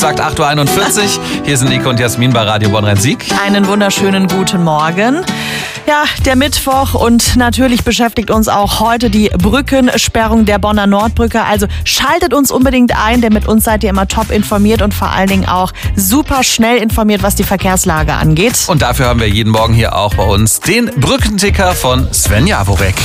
Exakt 8.41 Uhr. Hier sind Nico und Jasmin bei Radio Bonn-Rhein-Sieg. Einen wunderschönen guten Morgen. Ja, der Mittwoch und natürlich beschäftigt uns auch heute die Brückensperrung der Bonner Nordbrücke. Also schaltet uns unbedingt ein, denn mit uns seid ihr immer top informiert und vor allen Dingen auch super schnell informiert, was die Verkehrslage angeht. Und dafür haben wir jeden Morgen hier auch bei uns den Brückenticker von Sven Jaworek.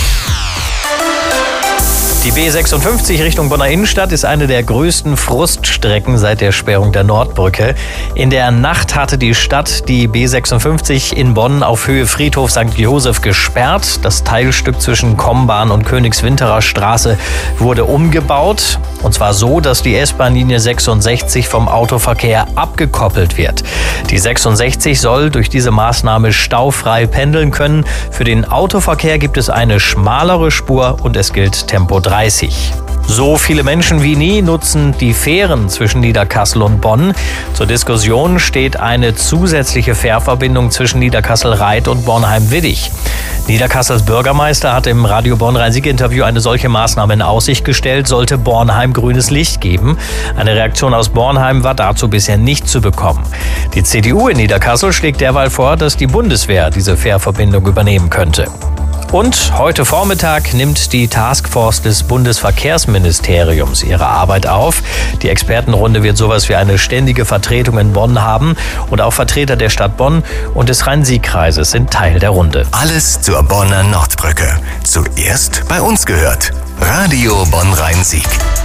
Die B56 Richtung Bonner Innenstadt ist eine der größten Fruststrecken seit der Sperrung der Nordbrücke. In der Nacht hatte die Stadt die B56 in Bonn auf Höhe Friedhof St. Joseph gesperrt. Das Teilstück zwischen Kombahn und Königswinterer Straße wurde umgebaut. Und zwar so, dass die S-Bahn-Linie 66 vom Autoverkehr abgekoppelt wird. Die 66 soll durch diese Maßnahme staufrei pendeln können. Für den Autoverkehr gibt es eine schmalere Spur und es gilt Tempo 30. So viele Menschen wie nie nutzen die Fähren zwischen Niederkassel und Bonn. Zur Diskussion steht eine zusätzliche Fährverbindung zwischen Niederkassel-Reit und Bornheim-Widdig. Niederkassels Bürgermeister hat im Radio Bonn-Rhein-Sieg-Interview eine solche Maßnahme in Aussicht gestellt, sollte Bornheim grünes Licht geben. Eine Reaktion aus Bornheim war dazu bisher nicht zu bekommen. Die CDU in Niederkassel schlägt derweil vor, dass die Bundeswehr diese Fährverbindung übernehmen könnte. Und heute Vormittag nimmt die Taskforce des Bundesverkehrsministeriums ihre Arbeit auf. Die Expertenrunde wird sowas wie eine ständige Vertretung in Bonn haben. Und auch Vertreter der Stadt Bonn und des Rhein-Sieg-Kreises sind Teil der Runde. Alles zur Bonner Nordbrücke. Zuerst bei uns gehört. Radio Bonn-Rhein-Sieg.